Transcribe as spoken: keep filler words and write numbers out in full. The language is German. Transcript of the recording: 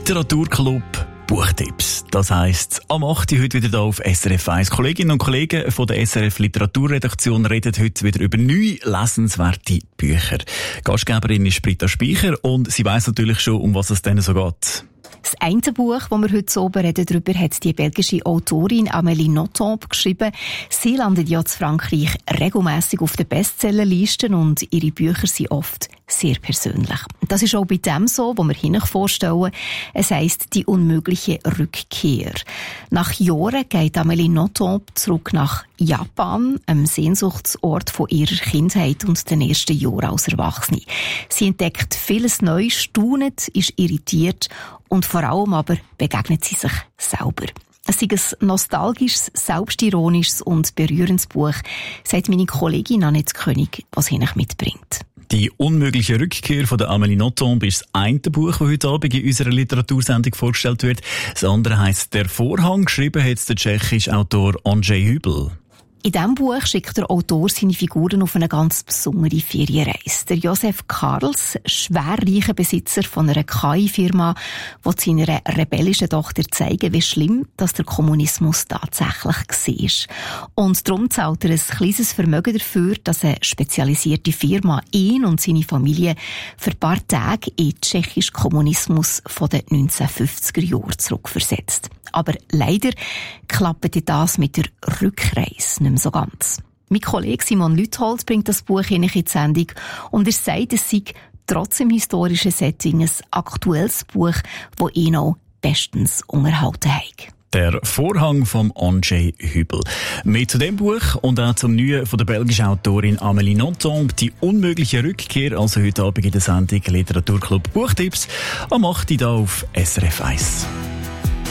Literaturclub Buchtipps. Das heisst, am acht Uhr heute wieder hier auf S R F eins. Kolleginnen und Kollegen von der S R F Literaturredaktion reden heute wieder über neun lesenswerte Bücher. Gastgeberin ist Britta Speicher und sie weiss natürlich schon, um was es denn so geht. Das eine Buch, das wir heute so reden, darüber hat die belgische Autorin Amélie Nothomb geschrieben. Sie landet ja in Frankreich regelmässig auf den Bestsellerlisten und ihre Bücher sind oft sehr persönlich. Das ist auch bei dem so, was wir Ihnen vorstellen. Es heisst «Die unmögliche Rückkehr». Nach Jahren geht Amélie Nothomb zurück nach Japan, einem Sehnsuchtsort von ihrer Kindheit und den ersten Jahren als Erwachsene. Sie entdeckt vieles neu, staunet, ist irritiert und vor allem aber begegnet sie sich selber. Es ist ein nostalgisches, selbstironisches und berührendes Buch, sagt meine Kollegin Annette König, was sie mitbringt. Die unmögliche Rückkehr von der Amélie Nothomb ist das eine Buch, das heute Abend in unserer Literatursendung vorgestellt wird. Das andere heisst «Der Vorhang», geschrieben hat der tschechische Autor Andrzej Hübel. In diesem Buch schickt der Autor seine Figuren auf eine ganz besondere Ferienreise. Der Josef Karls, schwerreicher Besitzer von einer K I-Firma, will seiner rebellischen Tochter zeigen, wie schlimm dass der Kommunismus tatsächlich war. Und darum zahlt er ein kleines Vermögen dafür, dass eine spezialisierte Firma ihn und seine Familie für ein paar Tage in den tschechischen Kommunismus von den neunzehnhundertfünfziger Jahren zurückversetzt. Aber leider klappt das mit der Rückreise nicht mehr so ganz. Mein Kollege Simon Lüthold bringt das Buch in die Sendung und er sagt, es sei trotz dem historischen Setting ein aktuelles Buch, das ihn auch bestens unterhalten hat. «Der Vorhang» von Andrzej Hübel. Mehr zu dem Buch und auch zum Neuen von der belgischen Autorin Amélie Nothomb, «Die unmögliche Rückkehr», also heute Abend in der Sendung Literaturclub Buchtipps, am acht Uhr hier auf S R F eins.